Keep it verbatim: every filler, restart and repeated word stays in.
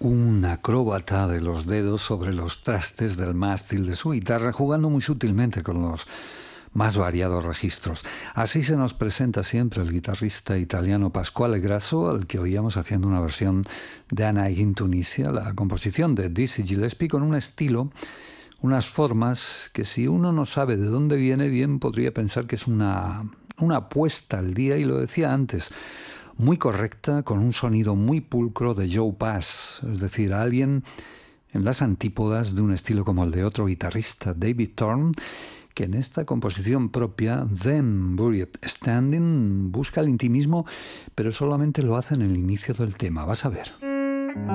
un acróbata de los dedos sobre los trastes del mástil de su guitarra, jugando muy sutilmente con los más variados registros. Así se nos presenta siempre el guitarrista italiano Pasquale Grasso, al que oíamos haciendo una versión de Anai in Tunisia, la composición de Dizzy Gillespie, con un estilo, unas formas que, si uno no sabe de dónde viene, bien podría pensar que es una, una apuesta al día, y lo decía antes, muy correcta, con un sonido muy pulcro de Joe Pass, es decir, alguien en las antípodas de un estilo como el de otro guitarrista, David Thorne, que en esta composición propia, Them Buried Standing, busca el intimismo, pero solamente lo hace en el inicio del tema. Vas a ver.